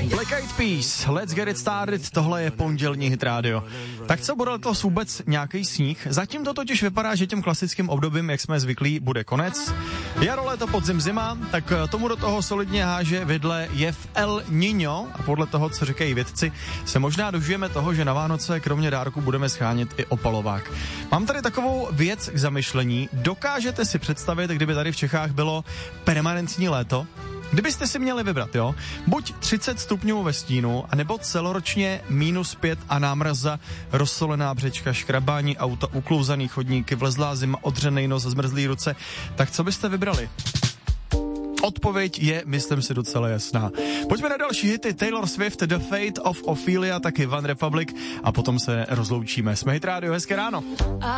Black Eyed Peas, Let's Get It Started, tohle je pondělní Hit Radio. Tak co, bude letos vůbec nějaký sníh? Zatím to totiž vypadá, že těm klasickým obdobím, jak jsme zvyklí, bude konec. Jaro, léto, podzim, zima, tak tomu do toho solidně háže vidle jev El Niño a podle toho, co říkají vědci, se možná dožijeme toho, že na Vánoce kromě dárku budeme schánět i opalovák. Mám tady takovou věc k zamyšlení. Dokážete si představit, kdyby tady v Čechách bylo permanentní léto? Kdybyste si měli vybrat, jo? Buď 30 stupňů ve stínu, anebo celoročně -5 a námraza, rozsolená břečka, škrabání auta, uklouzaný chodníky, vlezlá zima, odřenej nos, zmrzlý ruce. Tak co byste vybrali? Odpověď je, myslím si, docela jasná. Pojďme na další hity. Taylor Swift, The Fate of Ophelia, taky One Republic a potom se rozloučíme. Jsme Hit Radio, hezké ráno.